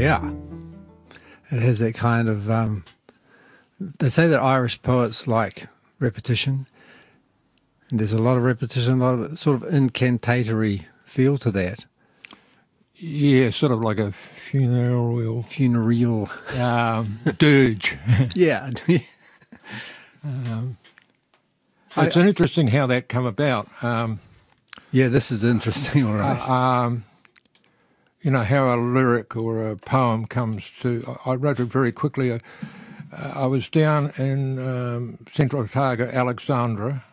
Yeah. It has that kind of, they say that Irish poets like repetition, and there's a lot of repetition, a lot of sort of incantatory feel to that. Yeah, sort of like a funereal dirge. Yeah. It's interesting how that come about. Yeah, this is interesting, all right. You know, how a lyric or a poem comes to... I wrote it very quickly. I was down in Central Otago, Alexandra,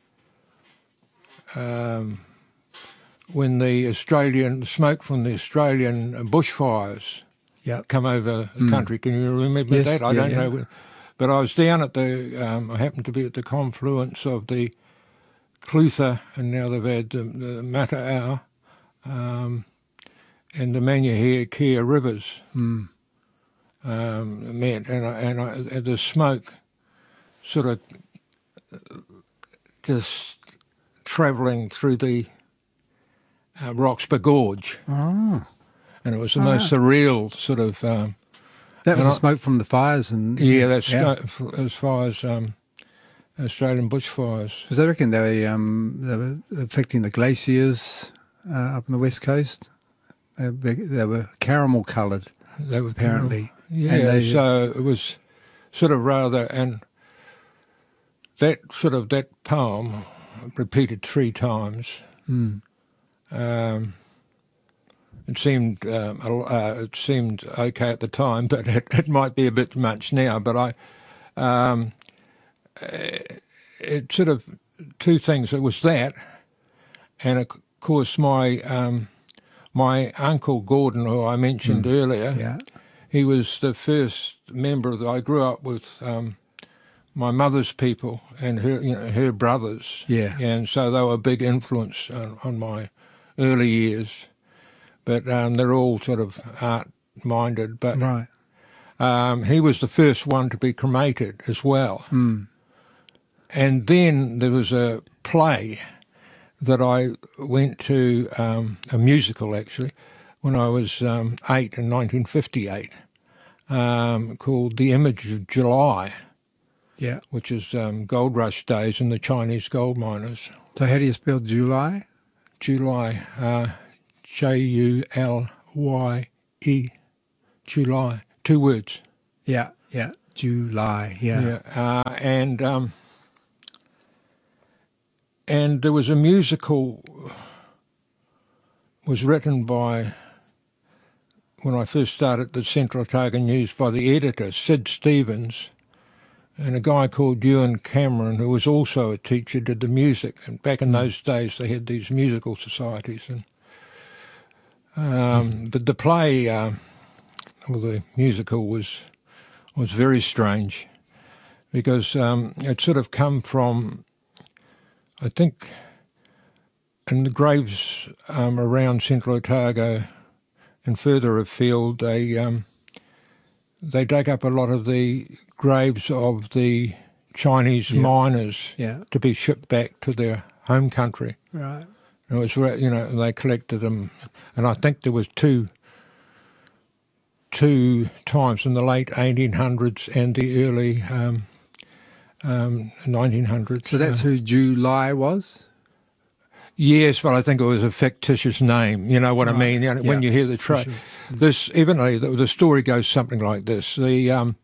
when the smoke from the Australian bushfires come over the country. Can you remember that? I don't know. But I was down at I happened to be at the confluence of the Clutha, and now they've had the Mata'au, and the Manuhea rivers met, and the smoke sort of just travelling through the Roxburgh Gorge. Oh. And it was the most surreal sort of... that was the smoke from the fires? That's as far as Australian bushfires. Because I reckon they were affecting the glaciers up on the west coast. They were caramel coloured. They were apparently. Yeah, so it was sort of rather, and that poem repeated 3 times. It seemed okay at the time, but it might be a bit much now. But it sort of 2 things. It was that, and of course my uncle Gordon, who I mentioned earlier, he was the first member I grew up with. My mother's people and her brothers, and so they were a big influence on my early years. But they're all sort of art-minded. But he was the first one to be cremated as well. And then there was a play that I went to, a musical actually, when I was 8 in 1958, called The Image of July, which is gold rush days in the Chinese gold miners. So how do you spell July? July, J-U-L-Y-E, July, 2 words. July, and there was a musical, was written by, when I first started the Central Otago News, by the editor, Sid Stevens, and a guy called Ewan Cameron, who was also a teacher, did the music. And back in those days, they had these musical societies. And the play, the musical was very strange, because it sort of come from, I think, in the graves around Central Otago and further afield, they dug up a lot of the graves of the Chinese miners to be shipped back to their home country. Right. And it was, they collected them, and I think there was two times in the late 1800s and the early 1900s. So that's who July was? Yes, but I think it was a fictitious name. You know what I mean? When you hear the this, even the story goes something like this: that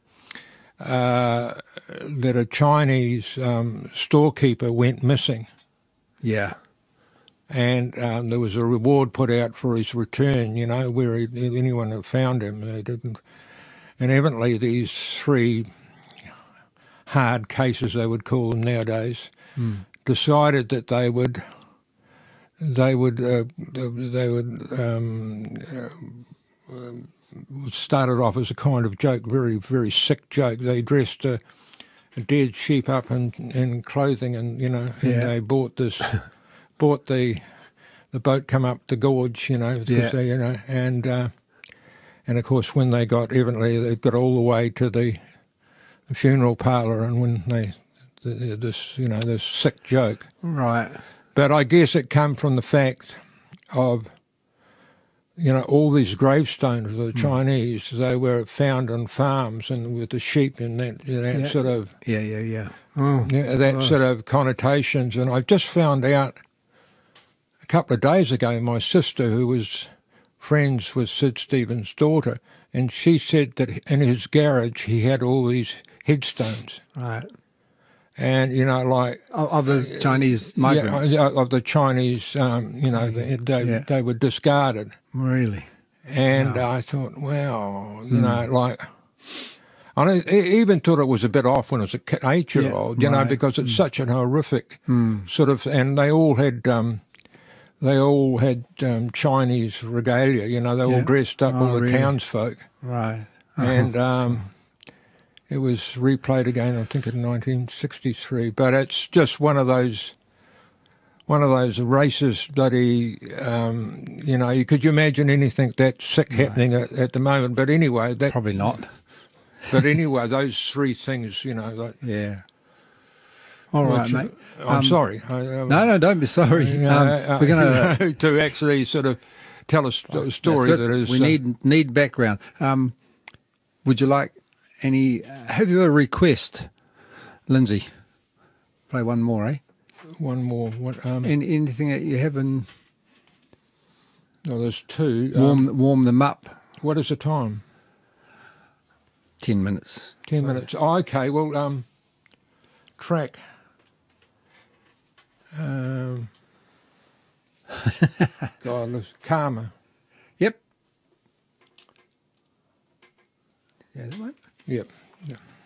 a Chinese storekeeper went missing. Yeah. And there was a reward put out for his return. Where anyone had found him, they didn't. And evidently, these 3 hard cases, they would call them nowadays, decided that they would started off as a kind of joke, very, very sick joke. They dressed a dead sheep up in clothing, and and they bought the boat come up the gorge, because they, and of course when they got all the way to the funeral parlour, and when this sick joke, right. But I guess it came from the fact of you know, all these gravestones of the Chinese, they were found on farms and with the sheep and that sort of sort of connotations. And I just found out a couple of days ago, my sister, who was friends with Sid Stevens' daughter, and she said that in his garage he had all these headstones. Right. And, you know, like... Of the Chinese migrants? Yeah, of the Chinese, you know, they were discarded. Really? And I thought, wow, you know, like... I even thought it was a bit off when I was an 8-year-old, you know, because it's such an horrific sort of... And they all had... Chinese regalia, you know, they all dressed up, all the townsfolk. Right. And it was replayed again, I think, in 1963. But it's just one of those racist bloody, you know, could you imagine anything that sick happening at the moment? But anyway, that probably not. But anyway, those three things, you know, like, yeah. All right, mate. I'm sorry. No, don't be sorry. We're going to to actually sort of tell a story that is. We need background. Would you like any? Have you a request, Lindsay? Play one more, eh? One more. What? Anything that you have in? No, there's two. Warm them up. What is the time? 10 minutes. 10 minutes. Oh, okay. Well, track. God, Karma. Yep. Yeah, that one. Yep.